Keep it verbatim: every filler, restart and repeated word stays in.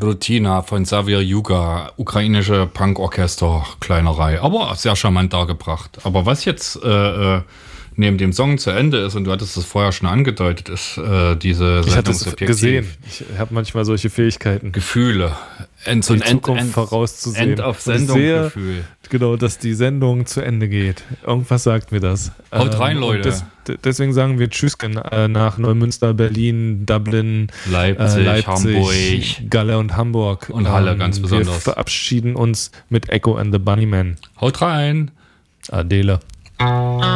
Rutina von Xavier Yuga, ukrainische Punk-Orchester-Kleinerei, aber sehr charmant dargebracht. Aber was jetzt äh, neben dem Song zu Ende ist, und du hattest es vorher schon angedeutet, ist äh, diese Ich hatte es Sendungsobjektiv. gesehen. Ich habe manchmal solche Fähigkeiten. Gefühle. End, so Die ein End, Zukunft End, vorauszusehen. End auf Und ich Sendung sehe, Gefühl. Genau, dass die Sendung zu Ende geht. Irgendwas sagt mir das. Haut rein, und Leute. Des, d- deswegen sagen wir Tschüss äh, nach Neumünster, Berlin, Dublin, Leipzig, äh, Leipzig Hamburg. Galle und Hamburg. Und Halle ganz Wir besonders. verabschieden uns mit Echo and the Bunnymen. Haut rein. Adele.